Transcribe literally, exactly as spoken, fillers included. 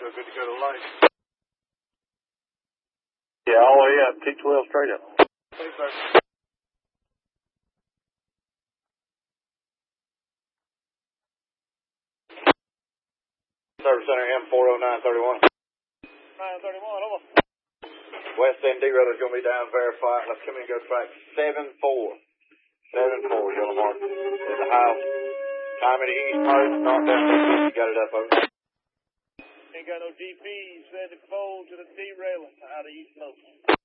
So good to go to light. Yeah, all the way up. T twelve straight up. Thanks, sir. Service Center M four oh nine thirty-one. nine thirty-one, over. West End derailler's going to be down, verify. Let's come in and go track seven four. seven four, Yellow Mark. In the house. Time in the east post, not down the east. You got it up, over. Ain't got no D Ps. Said to fold to the derailling out of East Coast.